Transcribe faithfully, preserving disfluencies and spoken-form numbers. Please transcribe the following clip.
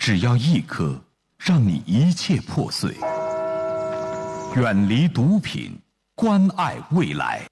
只要一颗，让你一切破碎。远离毒品，关爱未来。